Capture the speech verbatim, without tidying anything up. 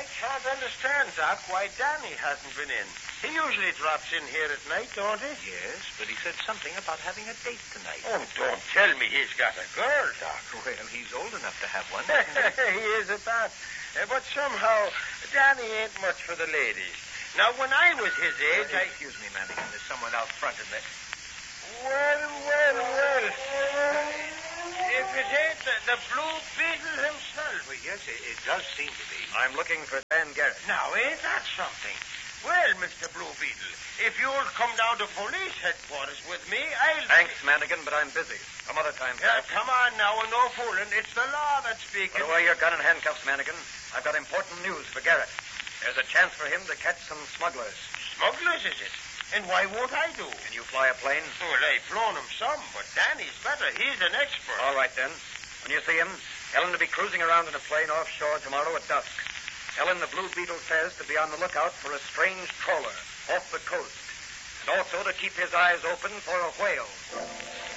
can't understand, Doc, why Danny hasn't been in. He usually drops in here at night, don't he? Yes, but he said something about having a date tonight. Oh, don't tell me he's got a girl, Doc. Well, he's old enough to have one. He is at that. Uh, but somehow, Danny ain't much for the ladies. Now, when I was his age, uh, I... Excuse me, Mannigan. There's someone out front in there. Well, well, well. If it ain't the, the Blue Beetle himself. Well, yes, it, it does seem to be. I'm looking for Dan Garrett. Now, ain't that something? Well, Mister Blue Beetle, if you'll come down to police headquarters with me, I'll... Thanks, Mannigan, but I'm busy. Some other time, Yeah, perhaps. come on now, and no fooling. It's the law that's speaking. Put away your gun and handcuffs, Mannigan. I've got important news for Garrett. There's a chance for him to catch some smugglers. Smugglers, is it? And why won't I do? Can you fly a plane? Well, I've flown him some, but Danny's better. He's an expert. All right, then. When you see him, tell him to be cruising around in a plane offshore tomorrow at dusk. Tell him the Blue Beetle says to be on the lookout for a strange trawler off the coast. And also to keep his eyes open for a whale.